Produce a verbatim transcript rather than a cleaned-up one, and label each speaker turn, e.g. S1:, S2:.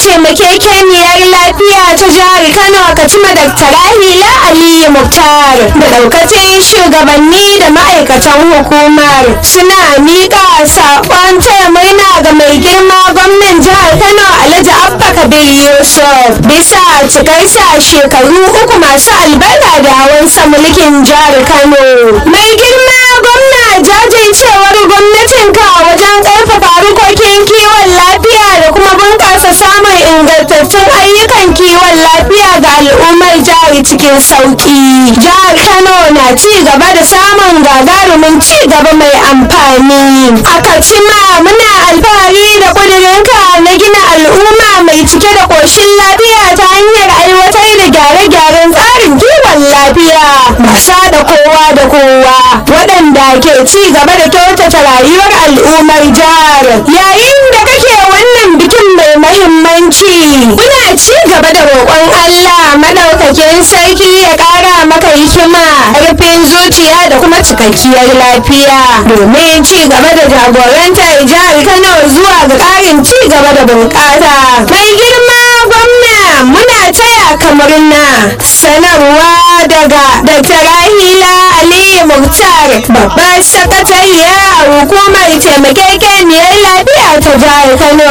S1: taimakekeniyar lafiya ta jihar Kano Katsina Dakta Rahila Aliyu Muktar da daukacin shugabanni da ma'aikatan hukumar suna miƙa saƙon taya murna ga mai girma gwamnan jihar Kano Alhaji Abba Kabir Yusuf bisa cikarsa shekaru uku masu albarka da hawansa mulkin jihar Kano. Mai girma gwamna, jajircewar gwamnatinka wajen ƙarfafa harkokin kiwon lafiya da kuma bunƙasa samun ingantattun ayyukan kiwon lafiya ga al'ummar jihar cikin sauƙi. Jihar Kano na ci gaba da samun gagarumin ci gaba mai amfani. A Katsina muna alfahari da ƙudurinka na gina al'umma mai cike da ƙoshin lafiya ta hanyar aiwatar da gyare-gyaren tsarin kiwon lafiya masu da kowa da kowa waɗanda ke ci gaba da kyautata rayuwar al'ummar jihar. Yayin da kake wannan bikin mai mahimmanci, muna ci gaba da roƙon Allah madaukakin sarki ya ƙara maka hikima, ƙarfin zuciya da kuma cikakkiyar lafiya domin ci gaba da jagorantar jihar Kano zuwa ga ƙarin ci gaba da bunƙasa. Mai girma gwamna, muna taya ka murna. Sanarwa daga Dakta Rahila Aliyu Muktar, babbar sakatariya a hukumar taimakekeniyar lafiya ta jihar Kano.